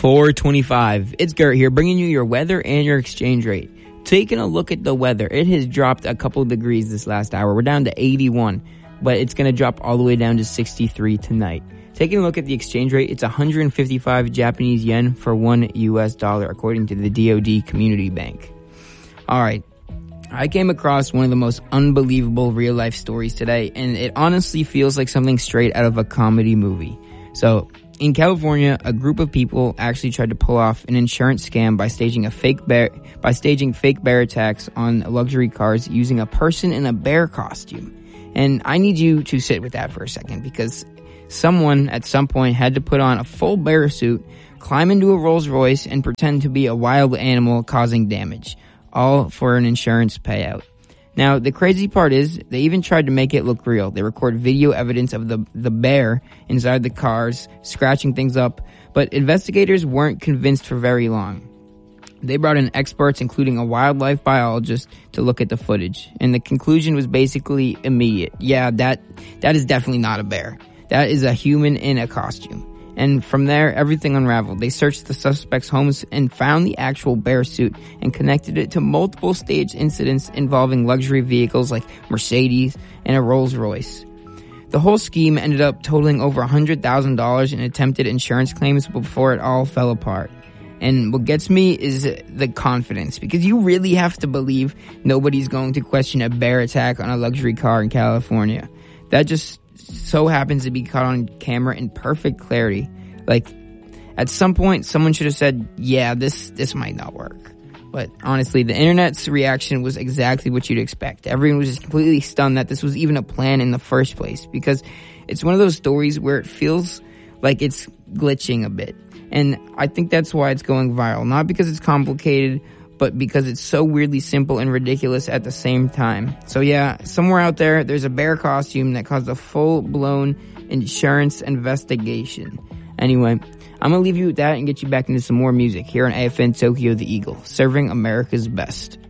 425. It's Gert here, bringing you your weather and your exchange rate. Taking a look at the weather, it has dropped a couple degrees this last hour. We're down to 81, but it's going to drop all the way down to 63 tonight. Taking a look at the exchange rate, it's 155 Japanese yen for $1 US, according to the DoD Community Bank. All right. I came across one of the most unbelievable real-life stories today, and it honestly feels like something straight out of a comedy movie. So, in California, a group of people actually tried to pull off an insurance scam by staging fake bear attacks on luxury cars using a person in a bear costume. And I need you to sit with that for a second, because someone at some point had to put on a full bear suit, climb into a Rolls Royce, and pretend to be a wild animal causing damage, all for an insurance payout. Now, the crazy part is, they even tried to make it look real. They record video evidence of the bear inside the cars, scratching things up, but investigators weren't convinced for very long. They brought in experts, including a wildlife biologist, to look at the footage, and the conclusion was basically immediate. Yeah, that is definitely not a bear. That is a human in a costume. And from there, everything unraveled. They searched the suspect's homes and found the actual bear suit and connected it to multiple staged incidents involving luxury vehicles like Mercedes and a Rolls Royce. The whole scheme ended up totaling over $100,000 in attempted insurance claims before it all fell apart. And what gets me is the confidence, because you really have to believe nobody's going to question a bear attack on a luxury car in California. That just so happens to be caught on camera in perfect clarity. Like, at some point, someone should have said, yeah, this might not work. But honestly, the internet's reaction was exactly what you'd expect. Everyone was just completely stunned that this was even a plan in the first place, because it's one of those stories where it feels like it's glitching a bit. And I think that's why it's going viral. Not because it's complicated, but because it's so weirdly simple and ridiculous at the same time. So yeah, somewhere out there, there's a bear costume that caused a full-blown insurance investigation. Anyway, I'm gonna leave you with that and get you back into some more music here on AFN Tokyo the Eagle, serving America's best.